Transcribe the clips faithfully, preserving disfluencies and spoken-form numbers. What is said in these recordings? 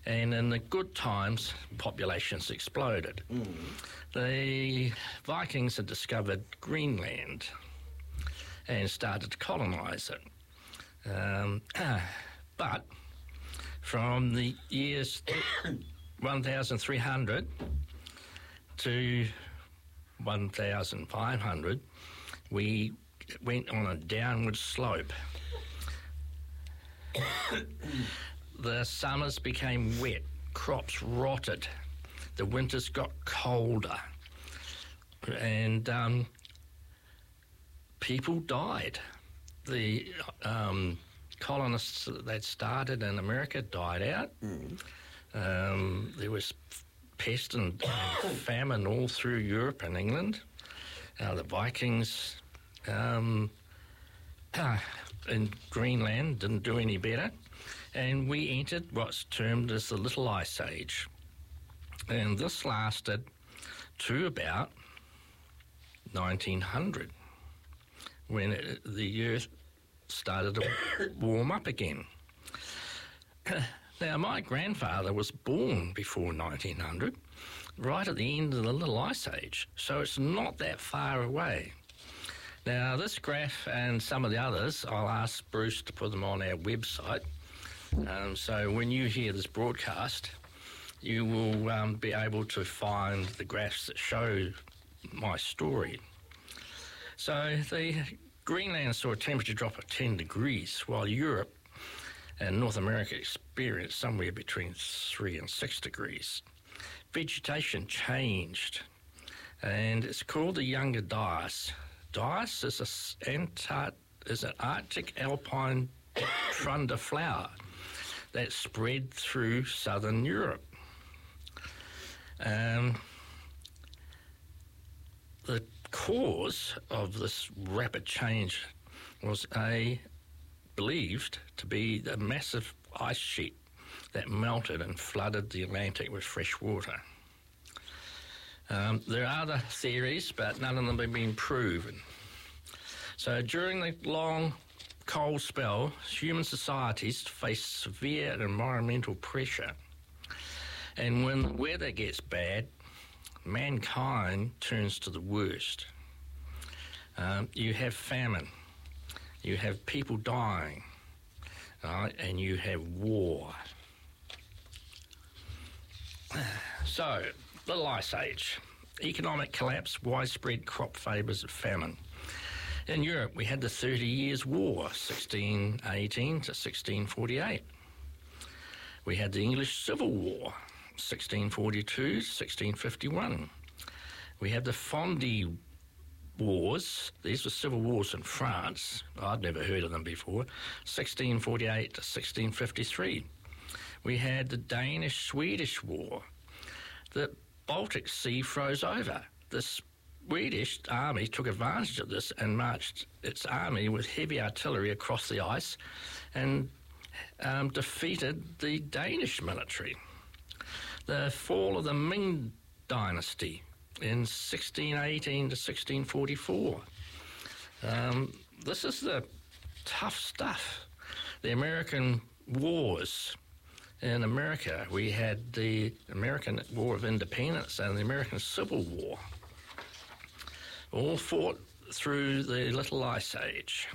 And in the good times, populations exploded. Mm. The Vikings had discovered Greenland and started to colonise it. Um, but from the years one thousand three hundred to one thousand five hundred, we went on a downward slope. The summers became wet, crops rotted, the winters got colder, and um, people died. The um, colonists that started in America died out. Mm. Um, there was pest and famine all through Europe and England. Uh, the Vikings um, in Greenland didn't do any better, and we entered what's termed as the Little Ice Age. And this lasted to about nineteen hundred, when it, the Earth started to warm up again. Now, my grandfather was born before nineteen hundred, right at the end of the Little Ice Age, so it's not that far away. Now, this graph and some of the others, I'll ask Bruce to put them on our website. Um, so when you hear this broadcast, you will um, be able to find the graphs that show my story. So the Greenland saw a temperature drop of ten degrees, while Europe and North America experienced somewhere between three and six degrees. Vegetation changed, and it's called the Younger Dais. Dais is, a Antart- is an Arctic alpine trunda flower that spread through southern Europe. Um, the cause of this rapid change was a believed to be the massive ice sheet that melted and flooded the Atlantic with fresh water. Um, there are other theories, but none of them have been proven. So during the long cold spell, human societies face severe environmental pressure. And when the weather gets bad, mankind turns to the worst. Um, you have famine, you have people dying, right, and you have war. So, Little Ice Age, economic collapse, widespread crop failures of famine. In Europe, we had the Thirty Years' War, sixteen eighteen to sixteen forty-eight. We had the English Civil War, sixteen forty-two to sixteen fifty-one. We had the Fronde Wars. These were civil wars in France. I'd never heard of them before. sixteen forty-eight to sixteen fifty-three. We had the Danish-Swedish War. The Baltic Sea froze over. The Swedish army took advantage of this and marched its army with heavy artillery across the ice and um, defeated the Danish military. The fall of the Ming Dynasty in sixteen eighteen to sixteen forty-four. Um, this is the tough stuff. The American wars. In America, we had the American War of Independence and the American Civil War, all fought through the Little Ice Age.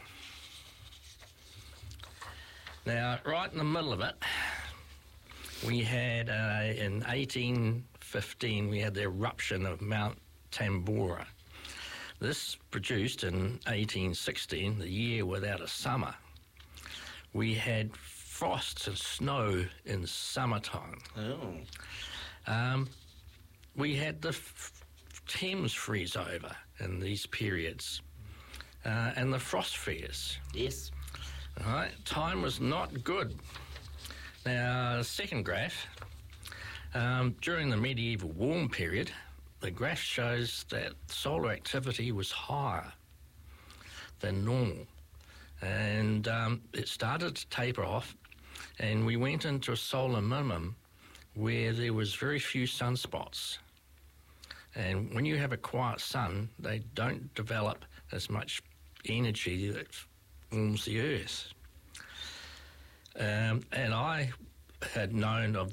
Now, right in the middle of it, we had, uh, in eighteen fifteen, we had the eruption of Mount Tambora. This produced in eighteen sixteen, the year without a summer. We had frost and snow in summertime. Oh. Um, we had the f- Thames freeze over in these periods, uh, and the frost fears. Yes. All right, time was not good. Now, the second graph, um, during the medieval warm period, the graph shows that solar activity was higher than normal, and um, it started to taper off, and we went into a solar minimum where there was very few sunspots. And when you have a quiet sun, they don't develop as much energy that warms the earth. Um, and I had known of